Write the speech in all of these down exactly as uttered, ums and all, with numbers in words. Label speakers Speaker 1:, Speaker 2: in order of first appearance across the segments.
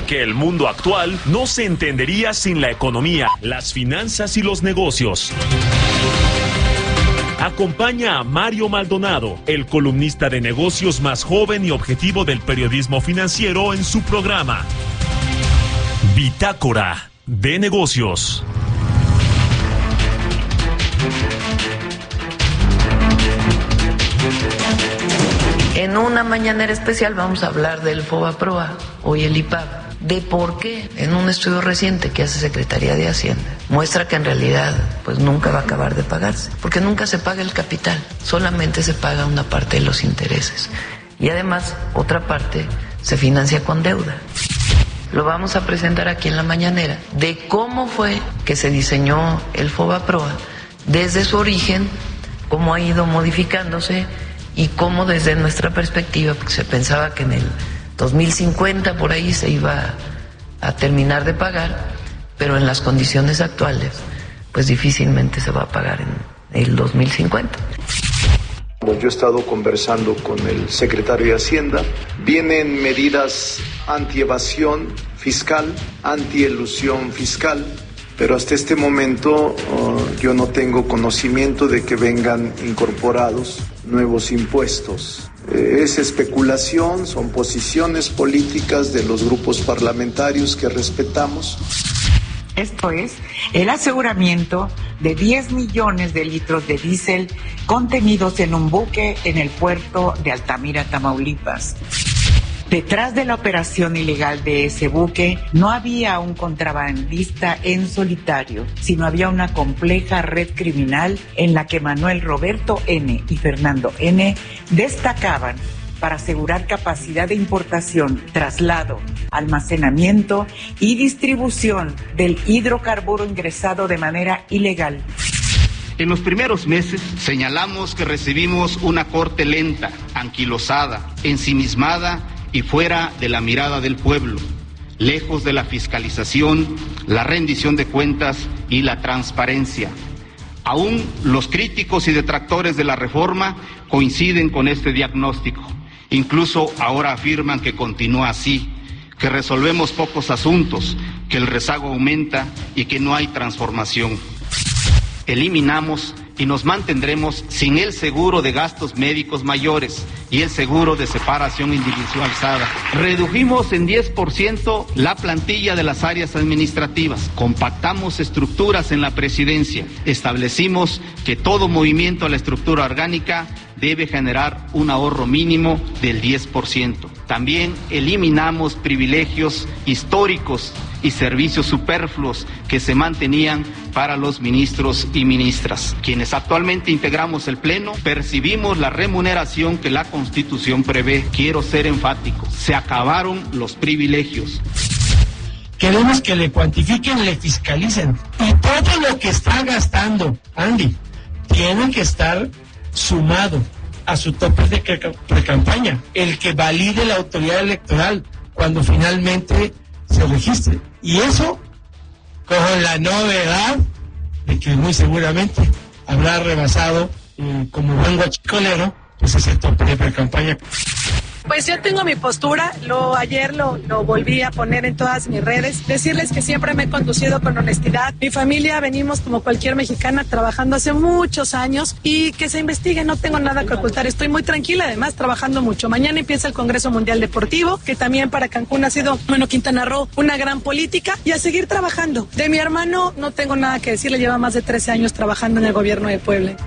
Speaker 1: porque el mundo actual no se entendería sin la economía, las finanzas y los negocios. Acompaña a Mario Maldonado, el columnista de negocios más joven y objetivo del periodismo financiero, en su programa Bitácora de Negocios.
Speaker 2: En una mañanera especial vamos a hablar del FOBAPROA, hoy el I P A B, de por qué en un estudio reciente que hace Secretaría de Hacienda muestra que en realidad pues nunca va a acabar de pagarse, porque nunca se paga el capital, solamente se paga una parte de los intereses y además otra parte se financia con deuda. Lo vamos a presentar aquí en la mañanera de cómo fue que se diseñó el FOBAPROA desde su origen, cómo ha ido modificándose y cómo desde nuestra perspectiva, porque se pensaba que en el dos mil cincuenta por ahí se iba a terminar de pagar, pero en las condiciones actuales pues difícilmente se va a pagar en el dos mil cincuenta.
Speaker 3: Yo he estado conversando con el secretario de Hacienda, vienen medidas anti-evasión fiscal, anti-elusión fiscal, pero hasta este momento uh, yo no tengo conocimiento de que vengan incorporados nuevos impuestos. Eh, es especulación, son posiciones políticas de los grupos parlamentarios que respetamos.
Speaker 4: Esto es el aseguramiento de diez millones de litros de diésel contenidos en un buque en el puerto de Altamira, Tamaulipas. Detrás de la operación ilegal de ese buque no había un contrabandista en solitario, sino había una compleja red criminal en la que Manuel Roberto N. y Fernando N. destacaban para asegurar capacidad de importación, traslado, almacenamiento y distribución del hidrocarburo ingresado de manera ilegal.
Speaker 5: En los primeros meses señalamos que recibimos una corte lenta, anquilosada, ensimismada y fuera de la mirada del pueblo, lejos de la fiscalización, la rendición de cuentas y la transparencia. Aún los críticos y detractores de la reforma coinciden con este diagnóstico. Incluso ahora afirman que continúa así, que resolvemos pocos asuntos, que el rezago aumenta y que no hay transformación. Eliminamos y nos mantendremos sin el seguro de gastos médicos mayores y el seguro de separación individualizada. Redujimos en diez por ciento la plantilla de las áreas administrativas, compactamos estructuras en la presidencia, establecimos que todo movimiento a la estructura orgánica debe generar un ahorro mínimo del diez por ciento. También eliminamos privilegios históricos y servicios superfluos que se mantenían para los ministros y ministras. Quienes actualmente integramos el Pleno percibimos la remuneración que la Constitución prevé. Quiero ser enfático, se acabaron los privilegios.
Speaker 6: Queremos que le cuantifiquen, le fiscalicen. Y todo lo que está gastando, Andy, tiene que estar sumado a su tope de pre-campaña, el que valide la autoridad electoral cuando finalmente se registre. Y eso con la novedad de que muy seguramente habrá rebasado, eh, como buen guachicolero, pues ese tope de pre-campaña.
Speaker 7: Pues yo tengo mi postura, lo, ayer lo, lo volví a poner en todas mis redes, decirles que siempre me he conducido con honestidad. Mi familia venimos como cualquier mexicana trabajando hace muchos años y que se investigue, no tengo nada que ocultar, estoy muy tranquila, además trabajando mucho. Mañana empieza el Congreso Mundial Deportivo, que también para Cancún ha sido, bueno, Quintana Roo, una gran política, y a seguir trabajando. De mi hermano no tengo nada que decirle, lleva más de trece años trabajando en el gobierno de Puebla.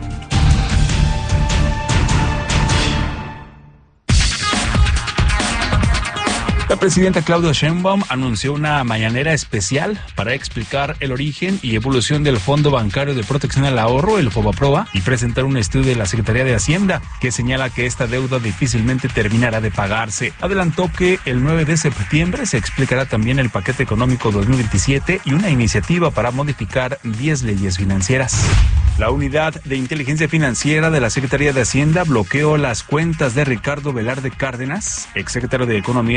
Speaker 8: La presidenta Claudia Sheinbaum anunció una mañanera especial para explicar el origen y evolución del Fondo Bancario de Protección al Ahorro, el FOBAPROA, y presentar un estudio de la Secretaría de Hacienda que señala que esta deuda difícilmente terminará de pagarse. Adelantó que el nueve de septiembre se explicará también el paquete económico dos mil veintisiete y una iniciativa para modificar diez leyes financieras. La Unidad de Inteligencia Financiera de la Secretaría de Hacienda bloqueó las cuentas de Ricardo Velarde Cárdenas, exsecretario de Economía de Sinaloa,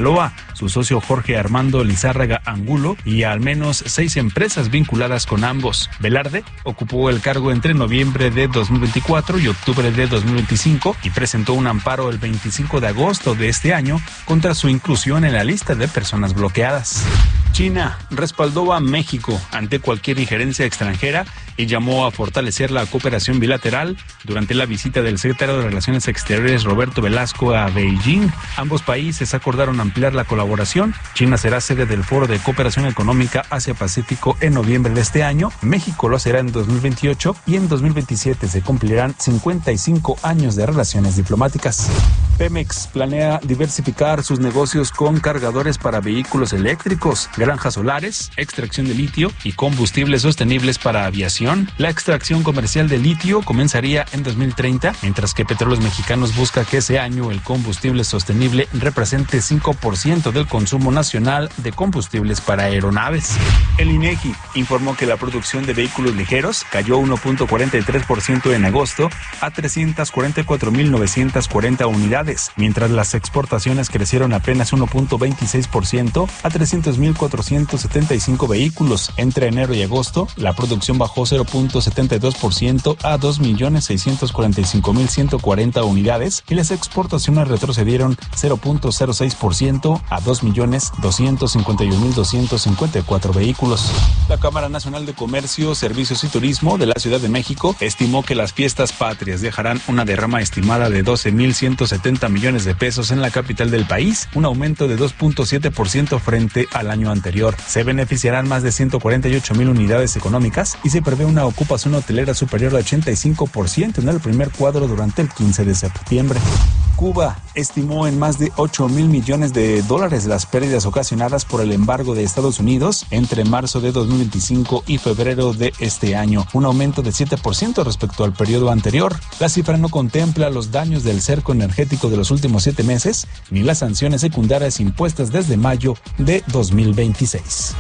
Speaker 8: Sinaloa, su socio Jorge Armando Lizárraga Angulo y al menos seis empresas vinculadas con ambos. Velarde ocupó el cargo entre noviembre de dos mil veinticuatro y octubre de dos mil veinticinco y presentó un amparo el veinticinco de agosto de este año contra su inclusión en la lista de personas bloqueadas. China respaldó a México ante cualquier injerencia extranjera y llamó a fortalecer la cooperación bilateral durante la visita del secretario de Relaciones Exteriores Roberto Velasco a Beijing. Ambos países acordaron ampliar la colaboración. China será sede del Foro de Cooperación Económica Asia-Pacífico en noviembre de este año. México lo será en dos mil veintiocho y en dos mil veintisiete se cumplirán cincuenta y cinco años de relaciones diplomáticas. Pemex planea diversificar sus negocios con cargadores para vehículos eléctricos, granjas solares, extracción de litio y combustibles sostenibles para aviación. La extracción comercial de litio comenzaría en dos mil treinta, mientras que Petróleos Mexicanos busca que ese año el combustible sostenible represente cinco por ciento del consumo nacional de combustibles para aeronaves. El INEGI informó que la producción de vehículos ligeros cayó uno punto cuarenta y tres por ciento en agosto a trescientas cuarenta y cuatro mil novecientas cuarenta unidades, mientras las exportaciones crecieron apenas uno punto veintiséis por ciento a trescientos mil cuatrocientos setenta y cinco vehículos. Entre enero y agosto, la producción bajó cero punto setenta y dos por ciento a dos millones seiscientos cuarenta y cinco mil ciento cuarenta unidades y las exportaciones retrocedieron cero punto cero seis por ciento a dos millones doscientos cincuenta y un mil doscientos cincuenta y cuatro vehículos. La Cámara Nacional de Comercio, Servicios y Turismo de la Ciudad de México estimó que las fiestas patrias dejarán una derrama estimada de doce mil ciento setenta millones de pesos en la capital del país, un aumento de dos punto siete por ciento frente al año anterior. Se beneficiarán más de ciento cuarenta y ocho mil unidades económicas y se prevé una ocupación hotelera superior a ochenta y cinco por ciento en el primer cuadro durante el quince de septiembre. Cuba estimó en más de ocho mil millones de dólares las pérdidas ocasionadas por el embargo de Estados Unidos entre marzo de dos mil veinticinco y febrero de este año, un aumento de siete por ciento respecto al periodo anterior. La cifra no contempla los daños del cerco energético de los últimos siete meses ni las sanciones secundarias impuestas desde mayo de dos mil veintiséis.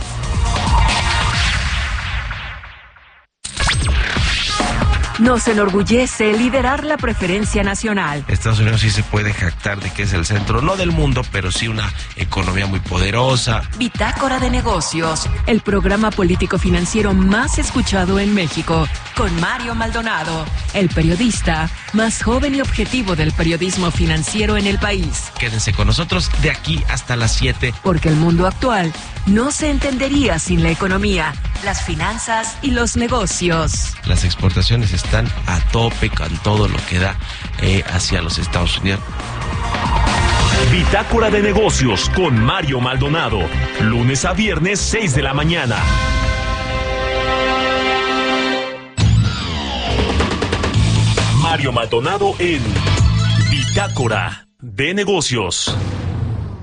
Speaker 9: Nos enorgullece liderar la preferencia nacional.
Speaker 10: Estados Unidos sí se puede jactar de que es el centro, no del mundo, pero sí una economía muy poderosa.
Speaker 9: Bitácora de Negocios, el programa político financiero más escuchado en México, con Mario Maldonado, el periodista más joven y objetivo del periodismo financiero en el país.
Speaker 10: Quédense con nosotros de aquí hasta las siete.
Speaker 9: Porque el mundo actual no se entendería sin la economía, las finanzas y los negocios.
Speaker 10: Las exportaciones están a tope con todo lo que da eh, hacia los Estados Unidos.
Speaker 1: Bitácora de Negocios con Mario Maldonado, lunes a viernes seis de la mañana. Mario Maldonado en Bitácora de Negocios.